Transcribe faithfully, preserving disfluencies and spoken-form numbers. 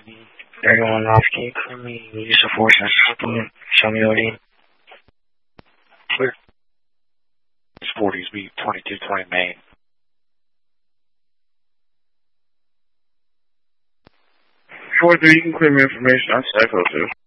Everyone off, can you clear me use of force and supplement? Show me O D. Clear. forties, B twenty-two twenty Main. four three, you can clear me information on Psycho two.